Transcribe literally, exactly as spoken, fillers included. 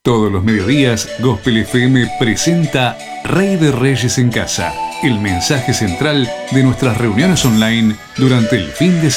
Todos los mediodías, Gospel F M presenta Rey de Reyes en Casa, el mensaje central de nuestras reuniones online durante el fin de semana.